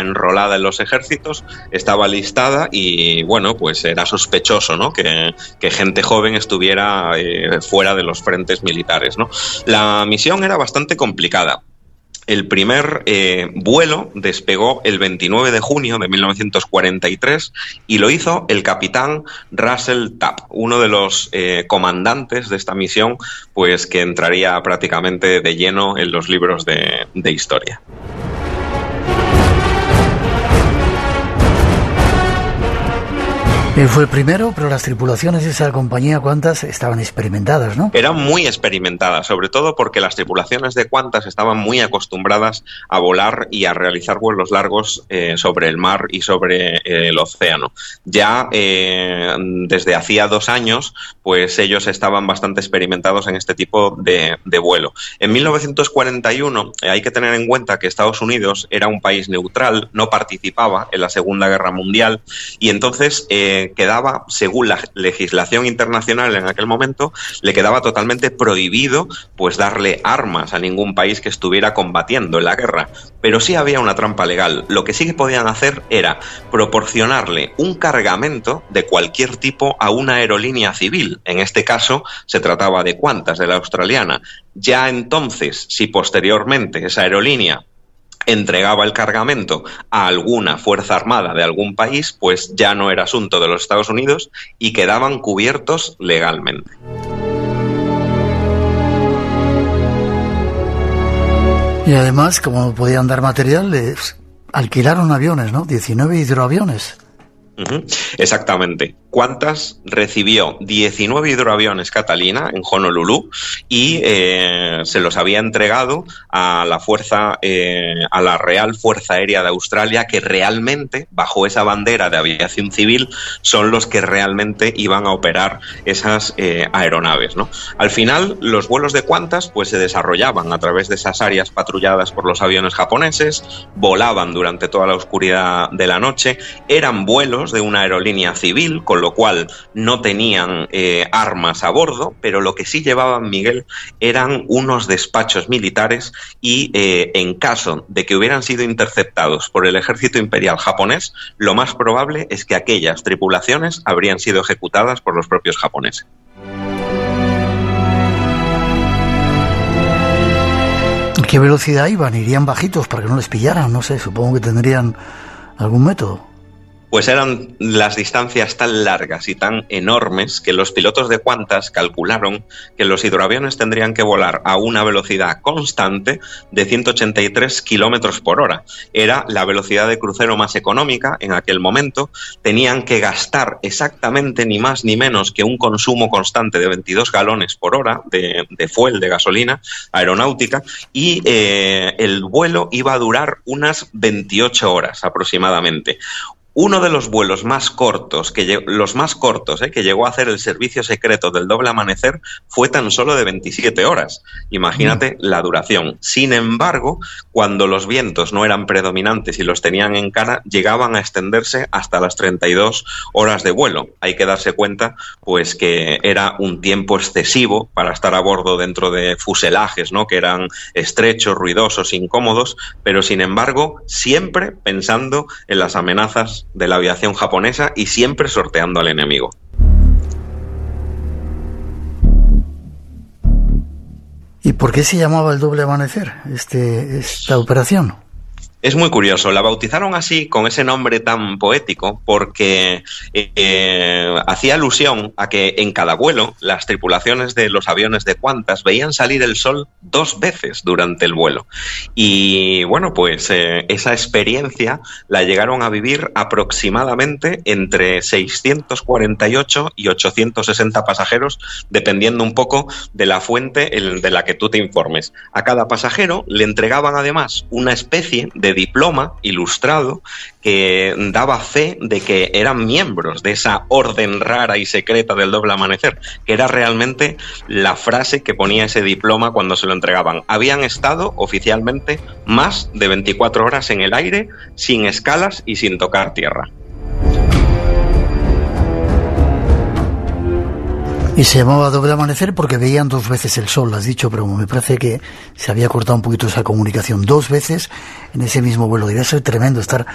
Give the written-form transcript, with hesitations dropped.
enrolada en los ejércitos, estaba listada y, bueno, pues era sospechoso, ¿no?, que gente joven estuviera fuera de los frentes militares, ¿no? La misión era bastante complicada. El primer vuelo despegó el 29 de junio de 1943 y lo hizo el capitán Russell Tapp, uno de los comandantes de esta misión, pues que entraría prácticamente de lleno en los libros de historia. Él fue el primero, pero las tripulaciones de esa compañía Qantas estaban experimentadas, ¿no? Eran muy experimentadas, sobre todo porque las tripulaciones de Qantas estaban muy acostumbradas a volar y a realizar vuelos largos sobre el mar y sobre el océano. Ya desde hacía 2 años, pues ellos estaban bastante experimentados en este tipo de vuelo. En 1941 hay que tener en cuenta que Estados Unidos era un país neutral, no participaba en la Segunda Guerra Mundial y entonces quedaba, según la legislación internacional en aquel momento, le quedaba totalmente prohibido pues darle armas a ningún país que estuviera combatiendo en la guerra. Pero sí había una trampa legal. Lo que sí que podían hacer era proporcionarle un cargamento de cualquier tipo a una aerolínea civil. En este caso se trataba de Qantas, de la australiana. Ya entonces, si posteriormente esa aerolínea entregaba el cargamento a alguna fuerza armada de algún país, pues ya no era asunto de los Estados Unidos y quedaban cubiertos legalmente. Y además, como no podían dar material, les alquilaron aviones, ¿no? 19 hidroaviones. Exactamente. Qantas recibió 19 hidroaviones Catalina en Honolulu y se los había entregado a la Real Fuerza Aérea de Australia, que realmente, bajo esa bandera de aviación civil, son los que realmente iban a operar esas aeronaves, ¿no? Al final, los vuelos de Qantas pues se desarrollaban a través de esas áreas patrulladas por los aviones japoneses, volaban durante toda la oscuridad de la noche, eran vuelos de una aerolínea civil, con lo cual no tenían armas a bordo, pero lo que sí llevaban, Miguel, eran unos despachos militares y en caso de que hubieran sido interceptados por el ejército imperial japonés, lo más probable es que aquellas tripulaciones habrían sido ejecutadas por los propios japoneses. ¿Qué velocidad iban? ¿Irían bajitos para que no les pillaran? No sé, supongo que tendrían algún método. Pues eran las distancias tan largas y tan enormes que los pilotos de Qantas calcularon que los hidroaviones tendrían que volar a una velocidad constante de 183 kilómetros por hora. Era la velocidad de crucero más económica en aquel momento. Tenían que gastar exactamente ni más ni menos que un consumo constante de 22 galones por hora de fuel, de gasolina aeronáutica, y el vuelo iba a durar unas 28 horas aproximadamente. Uno de los vuelos más cortos, que llegó a hacer el servicio secreto del doble amanecer, fue tan solo de 27 horas. Imagínate la duración. Sin embargo, cuando los vientos no eran predominantes y los tenían en cara, llegaban a extenderse hasta las 32 horas de vuelo. Hay que darse cuenta, pues, que era un tiempo excesivo para estar a bordo dentro de fuselajes, ¿no?, que eran estrechos, ruidosos, incómodos, pero sin embargo, siempre pensando en las amenazas de la aviación japonesa y siempre sorteando al enemigo. ¿Y por qué se llamaba el doble amanecer esta operación? Es muy curioso, la bautizaron así, con ese nombre tan poético, porque hacía alusión a que en cada vuelo las tripulaciones de los aviones de Qantas veían salir el sol 2 veces durante el vuelo. Y bueno, pues esa experiencia la llegaron a vivir aproximadamente entre 648 y 860 pasajeros, dependiendo un poco de la fuente de la que tú te informes. A cada pasajero le entregaban además una especie de diploma ilustrado que daba fe de que eran miembros de esa orden rara y secreta del doble amanecer, que era realmente la frase que ponía ese diploma cuando se lo entregaban. Habían estado oficialmente más de 24 horas en el aire, sin escalas y sin tocar tierra. Y se llamaba doble amanecer porque veían 2 veces el sol, has dicho, pero me parece que se había cortado un poquito esa comunicación. 2 veces en ese mismo vuelo. Debía ser tremendo estar